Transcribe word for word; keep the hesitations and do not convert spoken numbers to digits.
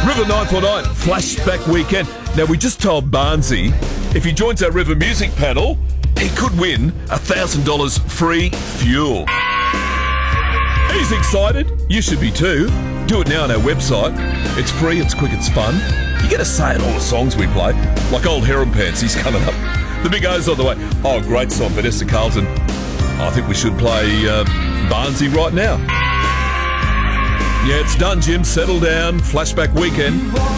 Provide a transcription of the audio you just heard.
River nine four nine Flashback Weekend. Now, we just told Barnsey if he joins our River Music panel, he could win one thousand dollars free fuel. He's excited. You should be too. Do it now on our website. It's free, it's quick, it's fun. You get a say in all the songs we play. Like Old Heron Pants, he's coming up. The Big O's on the way. Oh, great song, Vanessa Carlton. I think we should play uh, Barnsey right now. Yeah, it's done, Jim. Settle down. Flashback Weekend.